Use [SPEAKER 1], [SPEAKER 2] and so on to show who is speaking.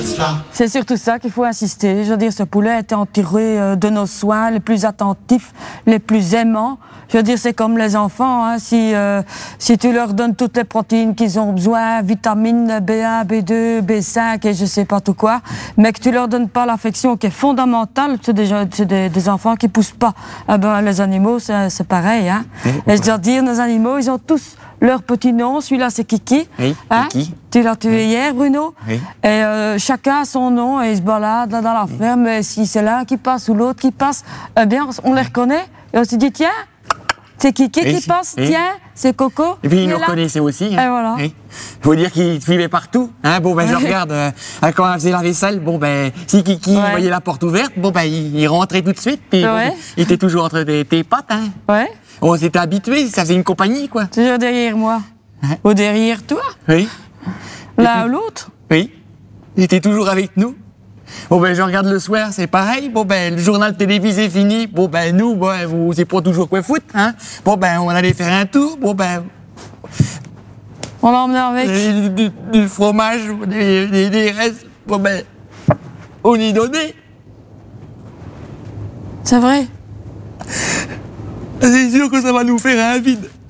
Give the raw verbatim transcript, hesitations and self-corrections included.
[SPEAKER 1] C'est surtout ça qu'il faut insister. Je veux dire, ce poulet a été entouré euh, de nos soins les plus attentifs, les plus aimants. Je veux dire, c'est comme les enfants, hein, si, euh, si tu leur donnes toutes les protéines qu'ils ont besoin, vitamines B un, B deux, B cinq et je sais pas tout quoi, mais que tu leur donnes pas l'affection qui est fondamentale, c'est des, c'est des, des enfants qui poussent pas. Eh ben, les animaux, c'est, c'est pareil. Hein. Et je dois dire, nos animaux, ils ont tous leur petit nom. Celui-là, c'est Kiki.
[SPEAKER 2] Oui,
[SPEAKER 1] hein.
[SPEAKER 2] Kiki.
[SPEAKER 1] Tu l'as tué hier, Bruno.
[SPEAKER 2] Oui.
[SPEAKER 1] Et euh, chacun a son nom et ils se baladent là dans la ferme. Et si c'est l'un qui passe ou l'autre qui passe, eh bien, on les reconnaît. Et on se dit, tiens, c'est Kiki
[SPEAKER 2] oui,
[SPEAKER 1] qui passe,
[SPEAKER 2] oui.
[SPEAKER 1] tiens, c'est Coco.
[SPEAKER 2] Et puis ils nous
[SPEAKER 1] là.
[SPEAKER 2] reconnaissaient aussi. Hein.
[SPEAKER 1] Et voilà.
[SPEAKER 2] Il faut dire qu'ils suivaient partout. Hein. Bon, ben, je regarde, euh, quand on faisait la vaisselle, bon, ben, si Kiki
[SPEAKER 1] ouais.
[SPEAKER 2] voyait la porte ouverte, bon, ben, il, il rentrait tout de suite. Puis,
[SPEAKER 1] ouais.
[SPEAKER 2] bon, il était toujours entre tes, tes pattes. Hein.
[SPEAKER 1] Ouais.
[SPEAKER 2] On s'était habitués, ça faisait une compagnie, quoi.
[SPEAKER 1] Toujours derrière moi.
[SPEAKER 2] Hein?
[SPEAKER 1] Ou derrière toi.
[SPEAKER 2] Oui.
[SPEAKER 1] L'un ou l'autre.
[SPEAKER 2] Oui. Il était toujours avec nous. Bon, ben, je regarde le soir, c'est pareil. Bon, ben, le journal télévisé fini. Bon, ben, nous, bon, vous savez pas toujours quoi foutre, hein. Bon, ben, on allait faire un tour. Bon, ben.
[SPEAKER 1] On l'emmenait avec.
[SPEAKER 2] Du, du, du fromage, des, des, des restes. Bon, ben, on y donnait.
[SPEAKER 1] C'est vrai.
[SPEAKER 2] C'est sûr que ça va nous faire un vide.